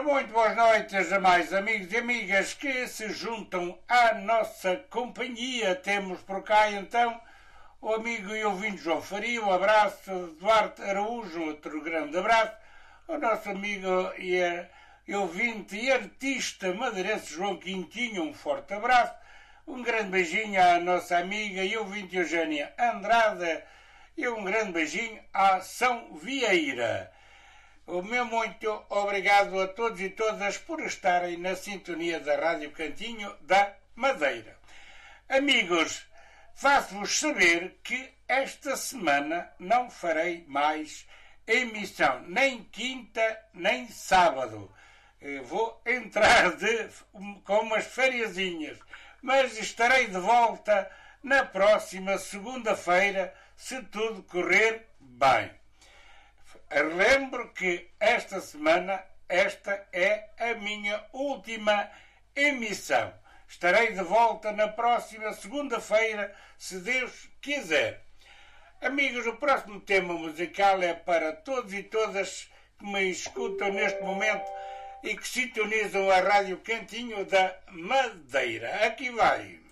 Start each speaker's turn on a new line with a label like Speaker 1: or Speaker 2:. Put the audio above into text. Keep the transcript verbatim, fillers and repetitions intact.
Speaker 1: Ora, muito boas noites a mais amigos e amigas que se juntam à nossa companhia. Temos por cá então o amigo e ouvinte João Faria, um abraço, Duarte Araújo, outro grande abraço, o nosso amigo e ouvinte e artista madeirense João Quintinho, um forte abraço, um grande beijinho à nossa amiga e ouvinte Eugénia Andrade e um grande beijinho à São Vieira. O meu muito obrigado a todos e todas por estarem na sintonia da Rádio Cantinho da Madeira. Amigos, faço-vos saber que esta semana não farei mais emissão, nem quinta, nem sábado. Vou entrar de, com umas fériasinhas, mas estarei de volta na próxima segunda-feira, se tudo correr bem. Lembro que esta semana, esta é a minha última emissão. Estarei de volta na próxima segunda-feira, se Deus quiser. Amigos, o próximo tema musical é para todos e todas que me escutam neste momento e que sintonizam a Rádio Cantinho da Madeira. Aqui vai.